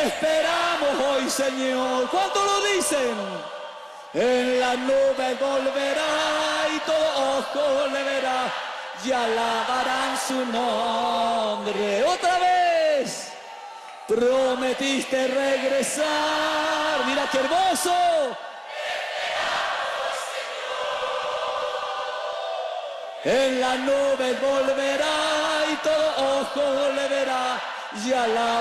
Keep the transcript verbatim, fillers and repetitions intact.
esperamos hoy, Señor. ¿Cuánto lo dicen? En la nube volverá y todo ojo le verá y alabarán su nombre. Otra vez. Prometiste regresar. Mira qué hermoso. En la nube volverá y todo ojo le verá y alabará